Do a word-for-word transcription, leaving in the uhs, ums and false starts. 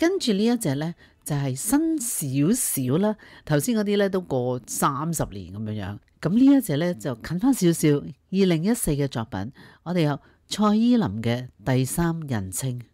跟住呢一隻呢，就係、是、新少少啦，頭先嗰啲呢都過三十年咁樣樣，咁呢一隻呢，就近翻少少，二零一四嘅作品，我哋有蔡依林嘅《第三人稱》。